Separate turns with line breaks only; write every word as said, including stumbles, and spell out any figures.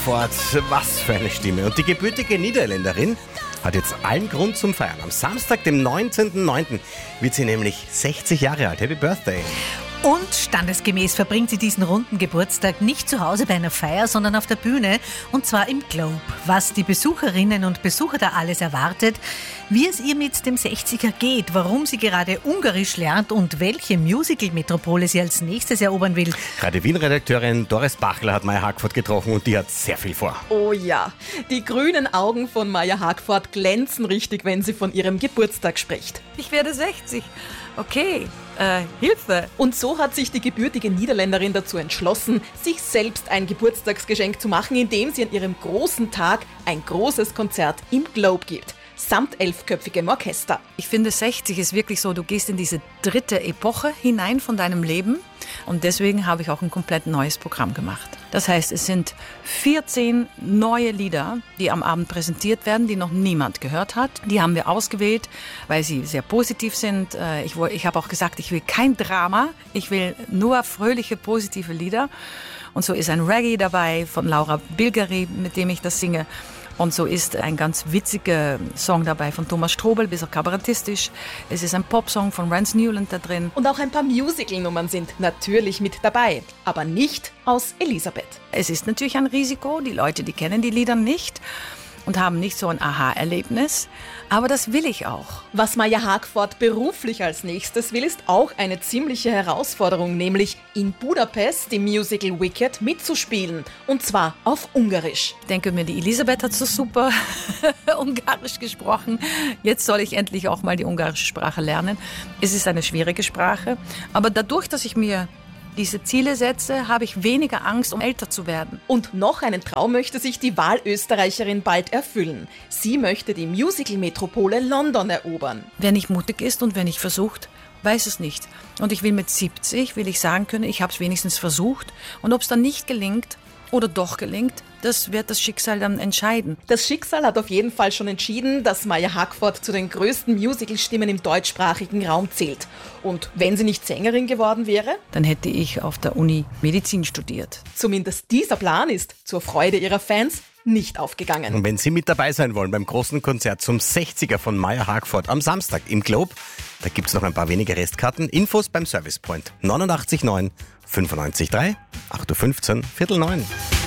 Hagford, was für eine Stimme. Und die gebürtige Niederländerin hat jetzt allen Grund zum Feiern. Am Samstag, dem neunzehnten neunten wird sie nämlich sechzig Jahre alt. Happy Birthday!
Und standesgemäß verbringt sie diesen runden Geburtstag nicht zu Hause bei einer Feier, sondern auf der Bühne, und zwar im Globe. Was die Besucherinnen und Besucher da alles erwartet, wie es ihr mit dem sechziger geht, warum sie gerade Ungarisch lernt und welche Musical-Metropole sie als nächstes erobern will.
Radio Wien-Redakteurin Doris Bachler hat Maja Hagford getroffen und die hat sehr viel vor.
Oh ja, die grünen Augen von Maja Hagford glänzen richtig, wenn sie von ihrem Geburtstag spricht.
Ich werde sechzig. Okay, äh, Hilfe.
Und so hat sich die gebürtige Niederländerin dazu entschlossen, sich selbst ein Geburtstagsgeschenk zu machen, indem sie an ihrem großen Tag ein großes Konzert im Globe gibt. Samt elfköpfigem Orchester.
Ich finde, sechzig ist wirklich so, du gehst in diese dritte Epoche hinein von deinem Leben und deswegen habe ich auch ein komplett neues Programm gemacht. Das heißt, es sind vierzehn neue Lieder, die am Abend präsentiert werden, die noch niemand gehört hat. Die haben wir ausgewählt, weil sie sehr positiv sind. Ich, ich habe auch gesagt, ich will kein Drama, ich will nur fröhliche, positive Lieder. Und so ist ein Reggae dabei von Laura Bilgeri, mit dem ich das singe. Und so ist ein ganz witziger Song dabei von Thomas Strobel, bisschen kabarettistisch. Es ist ein Popsong von Rance Newland da drin.
Und auch ein paar Musical-Nummern sind natürlich mit dabei, aber nicht aus Elisabeth.
Es ist natürlich ein Risiko, die Leute, die kennen die Lieder nicht und haben nicht so ein Aha-Erlebnis, aber das will ich auch.
Was Maja Hagford beruflich als nächstes will, ist auch eine ziemliche Herausforderung, nämlich in Budapest im Musical Wicked mitzuspielen, und zwar auf Ungarisch.
Ich denke mir, die Elisabeth hat so super Ungarisch gesprochen. Jetzt soll ich endlich auch mal die ungarische Sprache lernen. Es ist eine schwierige Sprache, aber dadurch, dass ich mir diese Ziele setze, habe ich weniger Angst, um älter zu werden.
Und noch einen Traum möchte sich die Wahlösterreicherin bald erfüllen. Sie möchte die Musical-Metropole London erobern.
Wer nicht mutig ist und wer nicht versucht, weiß es nicht. Und ich will mit siebzig, will ich sagen können, ich habe es wenigstens versucht. Und ob es dann nicht gelingt oder doch gelingt, das wird das Schicksal dann entscheiden.
Das Schicksal hat auf jeden Fall schon entschieden, dass Maja Hagford zu den größten Musical-Stimmen im deutschsprachigen Raum zählt. Und wenn sie nicht Sängerin geworden wäre?
Dann hätte ich auf der Uni Medizin studiert.
Zumindest dieser Plan ist, zur Freude ihrer Fans, nicht aufgegangen.
Und wenn Sie mit dabei sein wollen beim großen Konzert zum sechziger von Maja Hagford am Samstag im Globe, da gibt es noch ein paar wenige Restkarten. Infos beim Service Point neunundachtzig neun fünfundneunzig drei acht Uhr fünfzehn, Viertel neun.